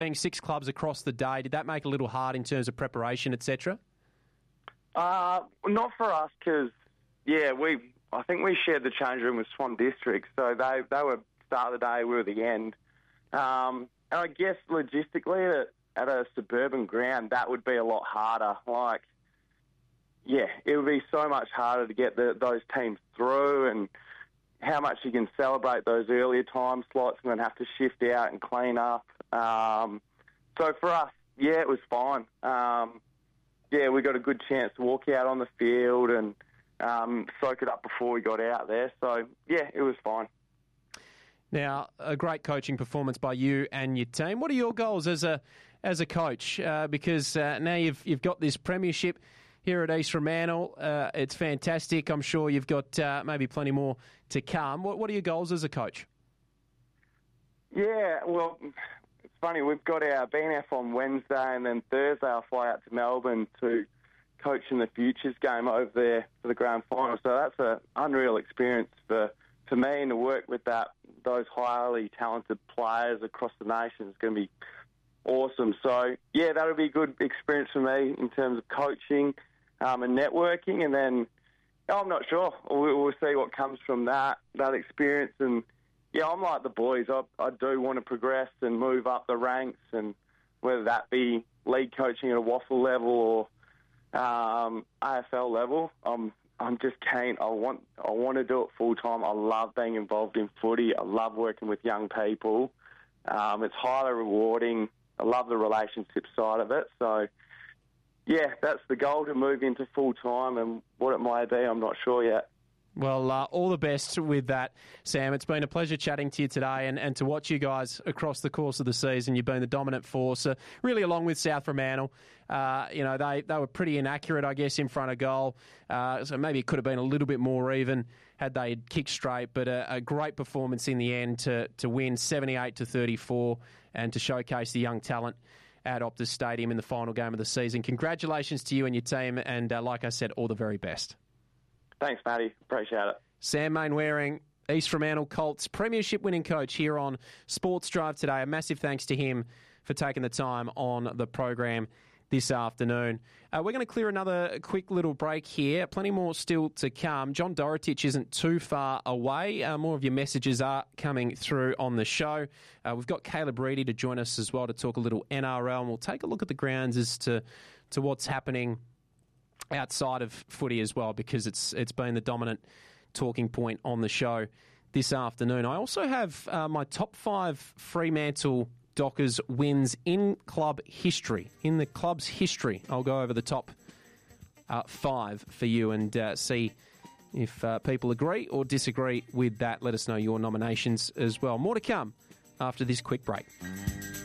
being 6 clubs across the day, did that make it a little hard in terms of preparation, etc.? Not for us because, I think we shared the change room with Swan District, so they were start of the day, we were the end. And I guess logistically at a suburban ground, that would be a lot harder. It would be so much harder to get those teams through, and how much you can celebrate those earlier time slots and then have to shift out and clean up. So for us, it was fine. We got a good chance to walk out on the field and soak it up before we got out there. So, it was fine. Now, a great coaching performance by you and your team. What are your goals as a coach? Because now you've got this premiership here at East Fremantle. It's fantastic. I'm sure you've got maybe plenty more to come. What are your goals as a coach? Yeah, well, it's funny. We've got our BNF on Wednesday, and then Thursday I'll fly out to Melbourne to coach in the Futures game over there for the grand final. So that's an unreal experience for me, and to work with those highly talented players across the nation is going to be awesome. So, that'll be a good experience for me in terms of coaching and networking. And then, I'm not sure. We'll see what comes from that experience. And, I'm like the boys. I do want to progress and move up the ranks, and whether that be league coaching at a waffle level or AFL level, I'm just keen. I want to do it full time. I love being involved in footy. I love working with young people. It's highly rewarding. I love the relationship side of it. So, that's the goal, to move into full time, and what it might be, I'm not sure yet. Well, all the best with that, Sam. It's been a pleasure chatting to you today and to watch you guys across the course of the season. You've been the dominant force, really along with South Fremantle. They were pretty inaccurate, I guess, in front of goal. So maybe it could have been a little bit more even had they kicked straight. But a great performance in the end to win 78-34 and to showcase the young talent at Optus Stadium in the final game of the season. Congratulations to you and your team, and like I said, all the very best. Thanks, Matty. Appreciate it. Sam Mainwaring, East Fremantle Colts premiership winning coach here on Sports Drive today. A massive thanks to him for taking the time on the program this afternoon. We're going to clear another quick little break here. Plenty more still to come. John Dorotich isn't too far away. More of your messages are coming through on the show. We've got Caleb Reedy to join us as well to talk a little NRL, and we'll take a look at the grounds as to what's happening outside of footy as well, because it's been the dominant talking point on the show this afternoon. I also have my top 5 Fremantle Dockers wins in club history. In the club's history, I'll go over the top 5 for you and see if people agree or disagree with that. Let us know your nominations as well. More to come after this quick break.